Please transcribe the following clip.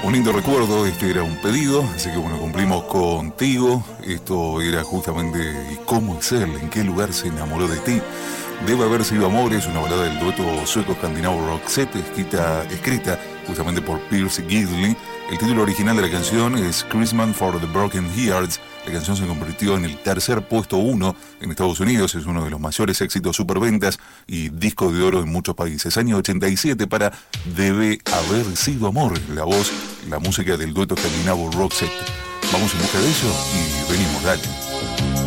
Un lindo recuerdo, este era un pedido, así que bueno, cumplimos contigo. Esto era justamente ¿y cómo es él? ¿En qué lugar se enamoró de ti? Debe haber sido Amores, una balada del dueto sueco-escandinavo Roxette, escrita justamente por Piers Gidley. El título original de la canción es Christmas for the Broken Hearts. La canción se convirtió en el tercer puesto 1 en Estados Unidos, es uno de los mayores éxitos superventas y disco de oro en muchos países. Año 87 para Debe haber sido amor, la voz, la música del dueto escandinavo Roxette. Vamos en busca de eso y venimos, dale.